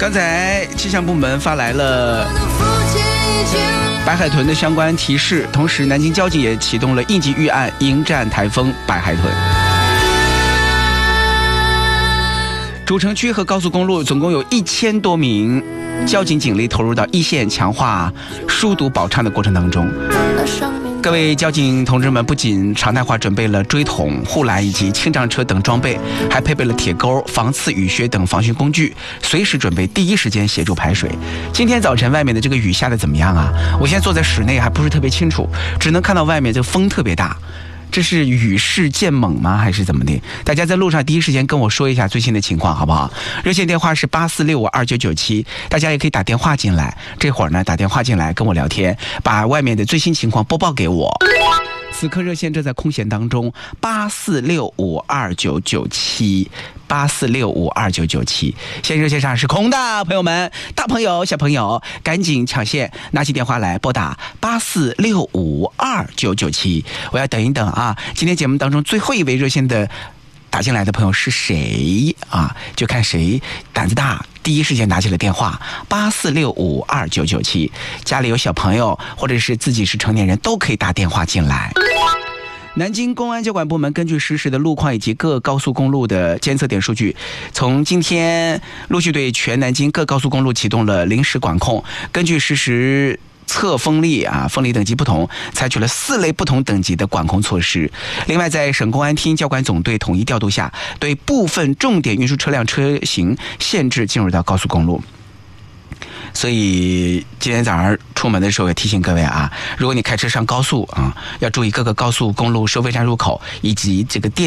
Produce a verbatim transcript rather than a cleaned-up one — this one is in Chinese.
刚才气象部门发来了白海豚的相关提示，同时南京交警也启动了应急预案，迎战台风白海豚。主城区和高速公路总共有一千多名交警警力投入到一线，强化疏堵保畅的过程当中。各位交警同志们不仅常态化准备了锥桶、护栏以及清障车等装备，还配备了铁钩、防刺雨靴等防汛工具，随时准备第一时间协助排水。今天早晨外面的这个雨下的怎么样啊？我现在坐在室内还不是特别清楚，只能看到外面这个风特别大。这是雨势渐猛吗？还是怎么的？大家在路上第一时间跟我说一下最新的情况，好不好？热线电话是八四六五二九九七，大家也可以打电话进来。这会儿呢，打电话进来跟我聊天，把外面的最新情况播报给我。此刻热线正在空闲当中，八四六五二九九七，八四六五二九九七。现在热线上是空的，朋友们，大朋友、小朋友，赶紧抢线，拿起电话来拨打八四六五二九九七。我要等一等啊！今天节目当中最后一位热线的打进来的朋友是谁啊？就看谁胆子大，第一时间拿起了电话，八四六五二九九七。家里有小朋友或者是自己是成年人都可以打电话进来。南京公安交管部门根据实时的路况以及各高速公路的监测点数据，从今天陆续对全南京各高速公路启动了临时管控，根据实时测风力啊，风力等级不同，采取了四类不同等级的管控措施。另外，在省公安厅交管总队统一调度下，对部分重点运输车辆车型限制进入到高速公路。所以今天早上出门的时候也提醒各位啊，如果你开车上高速啊，要注意各个高速公路收费站入口以及这个电